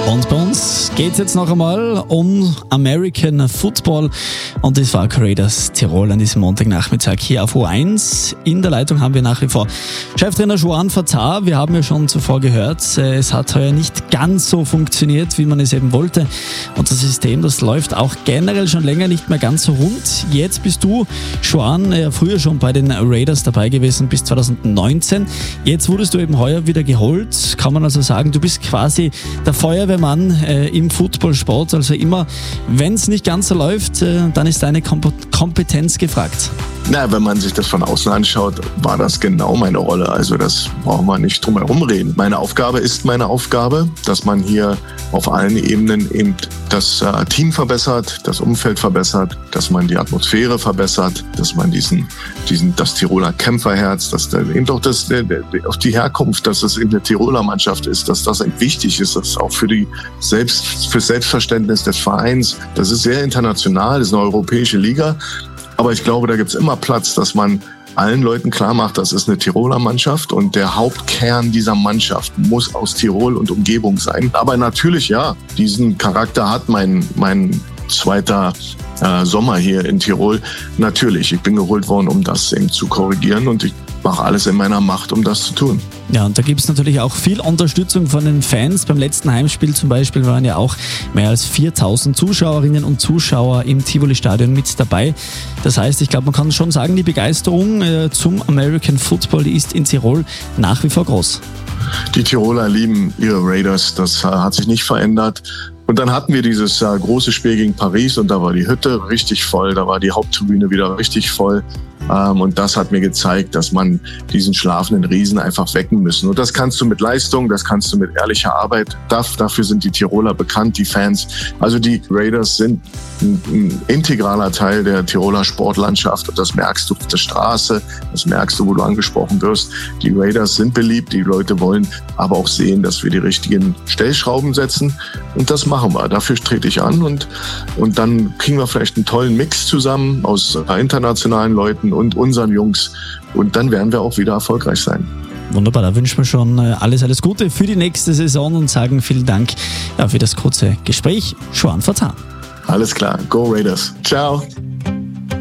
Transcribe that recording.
Und bei uns geht es jetzt noch einmal um American Football und die Falcon Raiders Tirol an diesem Montagnachmittag hier auf O1. In der Leitung haben wir nach wie vor Cheftrainer Joan Fatah. Wir haben ja schon zuvor gehört, es hat heuer nicht ganz so funktioniert, wie man es eben wollte. Und das System, das läuft auch generell schon länger nicht mehr ganz so rund. Jetzt bist du, Joan, früher schon bei den Raiders dabei gewesen bis 2019. Jetzt wurdest du eben heuer wieder geholt. Kann man also sagen, du bist quasi der Feuerwehrmann im Footballsport. Also immer, wenn es nicht ganz so läuft, dann ist deine Kompetenz gefragt. Na, wenn man sich das von außen anschaut, war das genau meine Rolle. Also das brauchen wir nicht drum herum reden. Meine Aufgabe ist meine Aufgabe, dass man hier auf allen Ebenen eben das Team verbessert, das Umfeld verbessert, dass man die Atmosphäre verbessert, dass man das Tiroler Kämpferherz, dass eben auch auch die Herkunft, dass es eben eine Tiroler Mannschaft ist, dass das eben wichtig ist, dass auch für Selbstverständnis des Vereins, das ist sehr international, das ist eine europäische Liga. Aber ich glaube, da gibt es immer Platz, dass man allen Leuten klar macht, das ist eine Tiroler Mannschaft und der Hauptkern dieser Mannschaft muss aus Tirol und Umgebung sein. Aber natürlich, ja, diesen Charakter hat mein zweiter Sommer hier in Tirol. Natürlich, ich bin geholt worden, um das eben zu korrigieren und ich mache alles in meiner Macht, um das zu tun. Ja, und da gibt es natürlich auch viel Unterstützung von den Fans. Beim letzten Heimspiel zum Beispiel waren ja auch mehr als 4.000 Zuschauerinnen und Zuschauer im Tivoli-Stadion mit dabei. Das heißt, ich glaube, man kann schon sagen, die Begeisterung zum American Football, die ist in Tirol nach wie vor groß. Die Tiroler lieben ihre Raiders, das hat sich nicht verändert. Und dann hatten wir dieses große Spiel gegen Paris und da war die Hütte richtig voll, da war die Haupttribüne wieder richtig voll. Und das hat mir gezeigt, dass man diesen schlafenden Riesen einfach wecken müssen. Und das kannst du mit Leistung, das kannst du mit ehrlicher Arbeit. Dafür sind die Tiroler bekannt, die Fans. Also die Raiders sind ein integraler Teil der Tiroler Sportlandschaft. Und das merkst du auf der Straße, das merkst du, wo du angesprochen wirst. Die Raiders sind beliebt, die Leute wollen aber auch sehen, dass wir die richtigen Stellschrauben setzen. Und das machen wir. Dafür trete ich an. Und dann kriegen wir vielleicht einen tollen Mix zusammen aus internationalen Leuten und unseren Jungs. Und dann werden wir auch wieder erfolgreich sein. Wunderbar, da wünschen wir schon alles Gute für die nächste Saison und sagen vielen Dank für das kurze Gespräch. Joan Fatah. Alles klar, go Raiders. Ciao.